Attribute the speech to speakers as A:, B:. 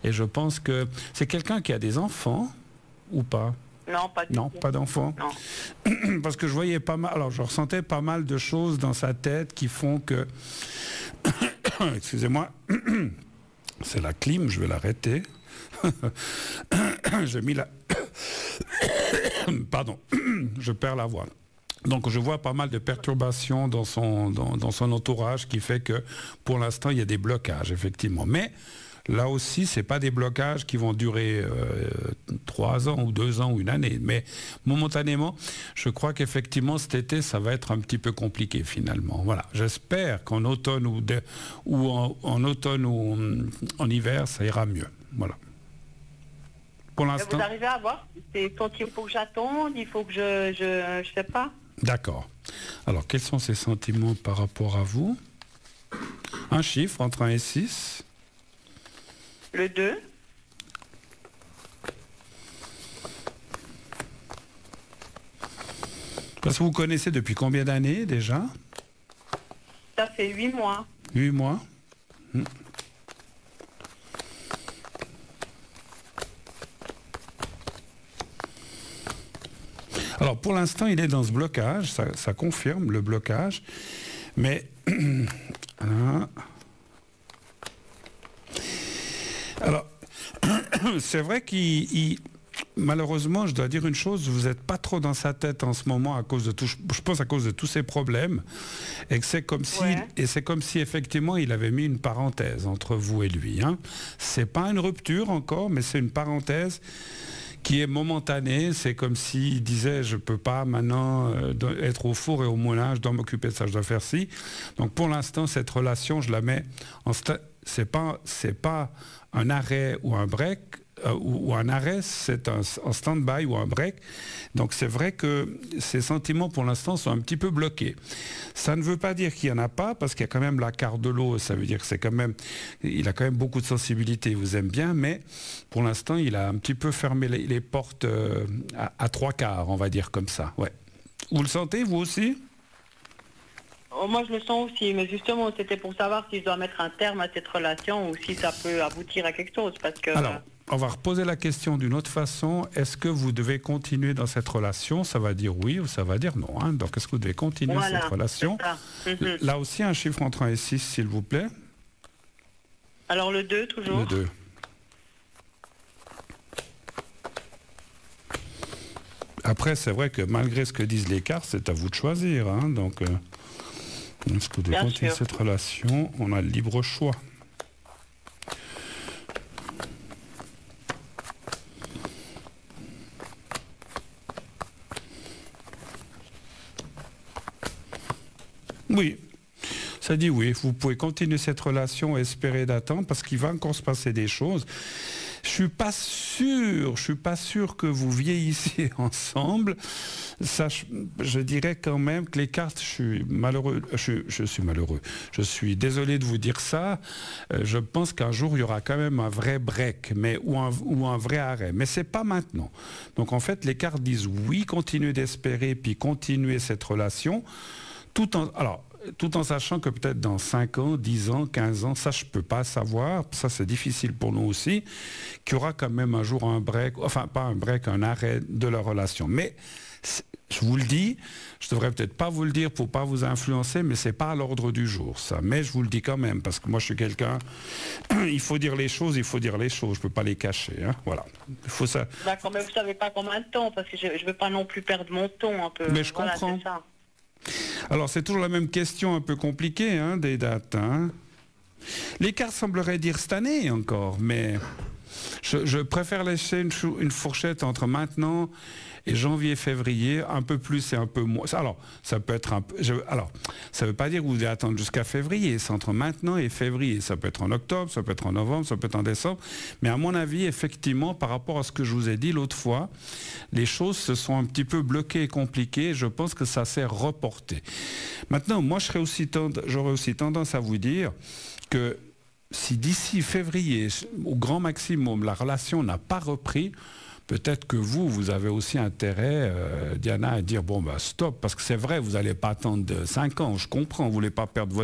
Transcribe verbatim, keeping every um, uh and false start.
A: Et je pense que c'est quelqu'un qui a des enfants ou pas?
B: Non, pas du
A: Non,
B: tout.
A: pas d'enfants.
B: Non.
A: Parce que je voyais pas mal, alors je ressentais pas mal de choses dans sa tête qui font que... Excusez-moi, c'est la clim, je vais l'arrêter. J'ai mis la... Pardon, je perds la voix. Donc je vois pas mal de perturbations dans son, dans, dans son entourage qui fait que pour l'instant il y a des blocages, effectivement. Mais là aussi, ce n'est pas des blocages qui vont durer euh, trois ans ou deux ans ou une année. Mais momentanément, je crois qu'effectivement, cet été, ça va être un petit peu compliqué finalement. Voilà. J'espère qu'en automne ou, de, ou en, en automne ou en, en hiver, ça ira mieux. Voilà. Pour l'instant.
B: Vous arrivez à voir? C'est quand il faut que j'attende, il faut que je... Je je sais pas.
A: D'accord. Alors, quels sont ces sentiments par rapport à vous? Un chiffre entre un et six.
B: Le deux.
A: Parce que vous connaissez depuis combien d'années déjà?
B: Ça fait huit mois.
A: Huit mois. Hmm. Alors pour l'instant, il est dans ce blocage, ça, ça confirme le blocage, mais... Voilà. Alors, c'est vrai qu'il... il, malheureusement, je dois dire une chose, vous n'êtes pas trop dans sa tête en ce moment à cause de tout, je pense à cause de tous ces problèmes, et que c'est comme si,
B: ouais.
A: et c'est comme si effectivement il avait mis une parenthèse entre vous et lui. Hein. C'est pas une rupture encore, mais c'est une parenthèse qui est momentanée. C'est comme s'il disait je peux pas maintenant euh, être au four et au moulin, je dois m'occuper de ça, je dois faire ci. Donc pour l'instant, cette relation, je la mets en sta- c'est pas c'est pas un arrêt ou un break. Euh, ou, ou un arrêt, c'est un, un stand-by ou un break. Donc c'est vrai que ces sentiments pour l'instant sont un petit peu bloqués. Ça ne veut pas dire qu'il n'y en a pas, parce qu'il y a quand même la carte de l'eau, ça veut dire que c'est quand même, il a quand même beaucoup de sensibilité, il vous aime bien, mais pour l'instant il a un petit peu fermé les, les portes euh, à, à trois quarts, on va dire comme ça. Ouais. Vous le sentez vous aussi?
B: Oh, moi je le sens aussi, mais justement c'était pour savoir si je dois mettre un terme à cette relation ou si ça peut aboutir à quelque chose, parce que...
A: Alors, on va reposer la question d'une autre façon. Est-ce que vous devez continuer dans cette relation? Ça va dire oui ou ça va dire non. Hein. Donc, est-ce que vous devez continuer
B: voilà,
A: cette relation?
B: mm-hmm.
A: Là aussi, un chiffre entre un et six, s'il vous plaît.
B: Alors, le deux, toujours.
A: Le deux. Après, c'est vrai que malgré ce que disent les cartes, c'est à vous de choisir. Hein. Donc, euh, est-ce que vous devez
B: Bien
A: continuer
B: sûr.
A: cette relation? On a le libre choix. Oui, ça dit oui. Vous pouvez continuer cette relation et espérer d'attendre parce qu'il va encore se passer des choses. Je suis pas sûr, je suis pas sûr que vous vieillissiez ensemble. Ça, je, je dirais quand même que les cartes, je suis malheureux, je, je suis malheureux. Je suis désolé de vous dire ça. Euh, je pense qu'un jour il y aura quand même un vrai break, mais ou un, ou un vrai arrêt. Mais c'est pas maintenant. Donc en fait, les cartes disent oui, continuez d'espérer, puis continuez cette relation. Tout en, alors, tout en sachant que peut-être dans cinq ans, dix ans, quinze ans, ça je ne peux pas savoir, ça c'est difficile pour nous aussi, qu'il y aura quand même un jour un break, enfin pas un break, un arrêt de leur relation. Mais je vous le dis, je ne devrais peut-être pas vous le dire pour ne pas vous influencer, mais ce n'est pas à l'ordre du jour ça. Mais je vous le dis quand même, parce que moi je suis quelqu'un, il faut dire les choses, il faut dire les choses, je ne peux pas les cacher. Hein, voilà. Il faut ça.
B: D'accord, mais vous ne savez pas combien de temps, parce que je ne veux pas non plus perdre mon ton un peu.
A: Mais je
B: voilà,
A: comprends.
B: c'est ça.
A: Alors c'est toujours la même question un peu compliquée hein, des dates. Hein. Les cartes sembleraient dire cette année encore, mais je, je préfère laisser une, chou, une fourchette entre maintenant et janvier, février, un peu plus et un peu moins. Alors, ça peut être un peu... Je, alors, ça ne veut pas dire que vous devez attendre jusqu'à février, c'est entre maintenant et février. Ça peut être en octobre, ça peut être en novembre, ça peut être en décembre. Mais à mon avis, effectivement, par rapport à ce que je vous ai dit l'autre fois, les choses se sont un petit peu bloquées et compliquées. Je pense que ça s'est reporté. Maintenant, moi, je serais aussi tend... j'aurais aussi tendance à vous dire que si d'ici février, au grand maximum, la relation n'a pas repris, peut-être que vous, vous avez aussi intérêt, euh, Diana, à dire, bon, bah, stop, parce que c'est vrai, vous n'allez pas attendre cinq ans, je comprends, vous ne voulez pas perdre votre